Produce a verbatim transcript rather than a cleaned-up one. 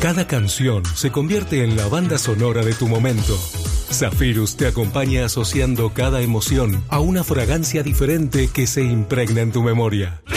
Cada canción se convierte en la banda sonora de tu momento. Zephyrus te acompaña asociando cada emoción a una fragancia diferente que se impregna en tu memoria.